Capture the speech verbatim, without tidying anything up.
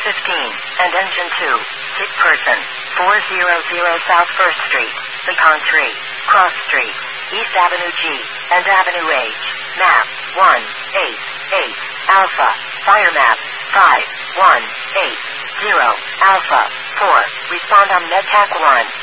fifteen, and engine two. Sick person. four hundred South first Street, Pecan three, Cross Street, East Avenue G, and Avenue H. Map, one eight eight, Alpha, Fire Map, five one eight zero, Alpha, four, respond on MedTac one.